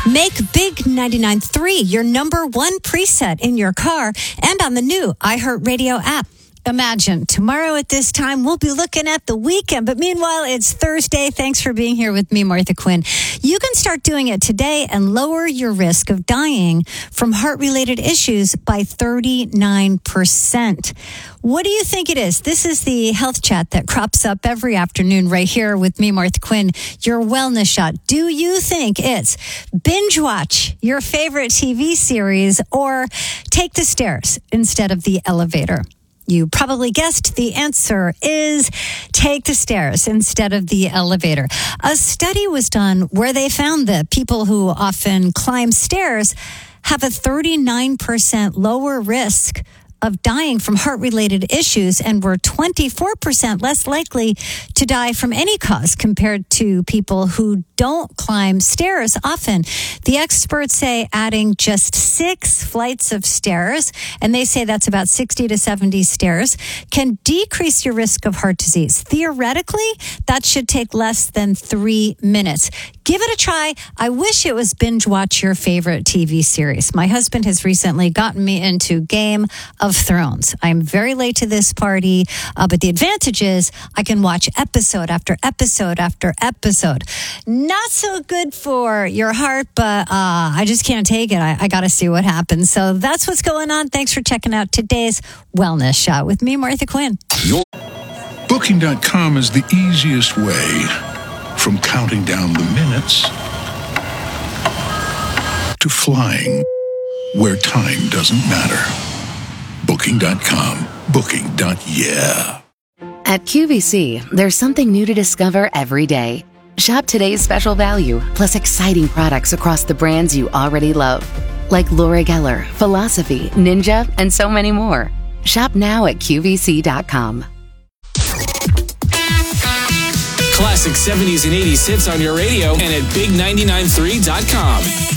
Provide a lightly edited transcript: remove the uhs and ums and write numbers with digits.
Make Big 99.3 your number one preset in your car and on the new iHeartRadio app. Imagine tomorrow at this time, we'll be looking at the weekend. But meanwhile, it's Thursday. Thanks for being here with me, Martha Quinn. You can start doing it today and lower your risk of dying from heart-related issues by 39%. What do you think it is? This is the health chat that crops up every afternoon right here with me, Martha Quinn, your wellness shot. Do you think it's binge watch your favorite TV series or take the stairs instead of the elevator? You probably guessed the answer is take the stairs instead of the elevator. A study was done where they found that people who often climb stairs have a 39% lower risk of dying from heart-related issues and were 24% less likely to die from any cause compared to people who don't climb stairs often. The experts say adding just 6 flights of stairs, and they say that's about 60 to 70 stairs, can decrease your risk of heart disease. Theoretically, that should take less than 3 minutes. Give it a try. I wish it was binge watch your favorite TV series. My husband has recently gotten me into Game of Thrones. I'm very late to this party, but the advantage is I can watch episode after episode after episode. Not so good for your heart, but I just can't take it. I got to see what happens. So that's what's going on. Thanks for checking out today's Wellness Shot with me, Martha Quinn. Booking.com is the easiest way from counting down the minutes to flying where time doesn't matter. Booking.com. Booking.yeah. At QVC, there's something new to discover every day. Shop today's special value, plus exciting products across the brands you already love. Like Laura Geller, Philosophy, Ninja, and so many more. Shop now at QVC.com. Classic 70s and 80s hits on your radio and at Big993.com.